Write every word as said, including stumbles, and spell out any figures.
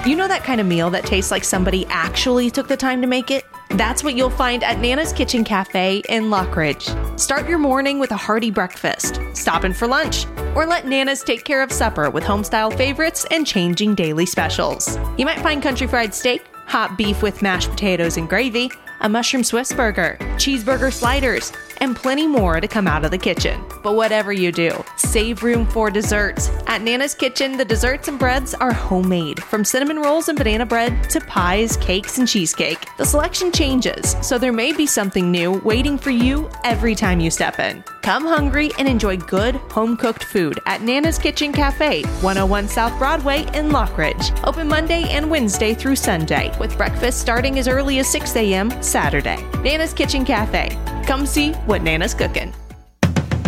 You know that kind of meal that tastes like somebody actually took the time to make it? That's what you'll find at Nana's Kitchen Cafe in Lockridge. Start your morning with a hearty breakfast, stop in for lunch, or let Nana's take care of supper with homestyle favorites and changing daily specials. You might find country fried steak, hot beef with mashed potatoes and gravy, a mushroom Swiss burger, cheeseburger sliders, and plenty more to come out of the kitchen. But whatever you do, save room for desserts. At Nana's Kitchen, the desserts and breads are homemade, from cinnamon rolls and banana bread to pies, cakes, and cheesecake. The selection changes, so there may be something new waiting for you every time you step in. Come hungry and enjoy good, home-cooked food at Nana's Kitchen Cafe, one oh one South Broadway in Lockridge. Open Monday and Wednesday through Sunday, with breakfast starting as early as six a.m. Saturday. Nana's Kitchen Cafe. Come see what Nana's cooking.